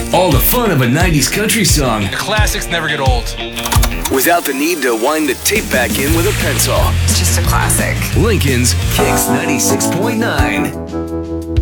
All the fun of a 90s country song The classics never get old. without the need to wind the tape back in with a pencil. It's just a classic. Lincoln's Kicks 96.9.